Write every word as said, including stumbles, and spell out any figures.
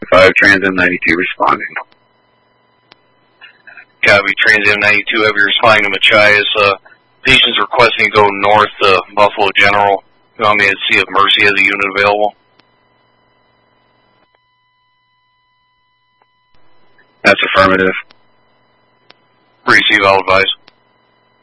five, Trans M ninety-two responding. Copy, Trans M ninety-two, have you responding to Machias. Uh, patient's requesting to go north to Buffalo General. You want me to see if Mercy has a unit available? That's affirmative. Receive, I'll advise.